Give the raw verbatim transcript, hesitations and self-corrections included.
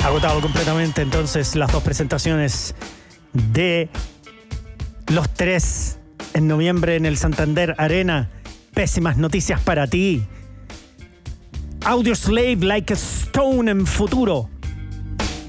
Agotado completamente entonces las dos presentaciones de los tres en noviembre en el Santander Arena. Pésimas noticias para ti. Audioslave Like a Stone en futuro.